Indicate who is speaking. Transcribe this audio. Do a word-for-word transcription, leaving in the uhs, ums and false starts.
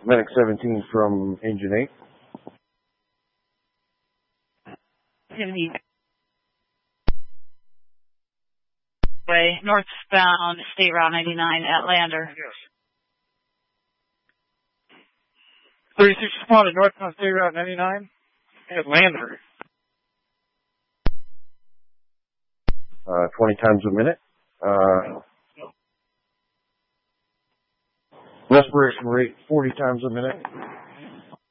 Speaker 1: Medic seventeen from Engine eight.
Speaker 2: Way, northbound, State Route ninety-nine at Lander.
Speaker 3: thirty-six responded, northbound State Route ninety-nine at Lander.
Speaker 1: Uh, twenty times a minute. Uh, respiration rate forty times a minute.